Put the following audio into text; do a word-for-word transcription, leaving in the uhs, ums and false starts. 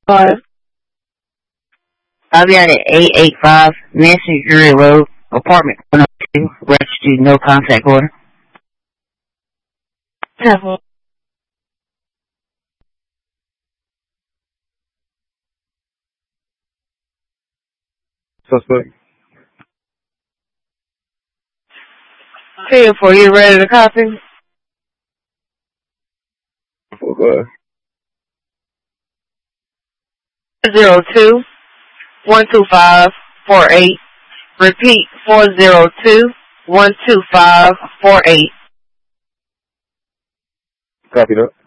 Five. I'll be at eight eight five Nancy Drury Road, apartment one oh two, registered no contact order. Seven. Suspect. ten four, you ready to copy? Okay. Zero two one two five four eight. Repeat four zero two one two five four eight. Copy that.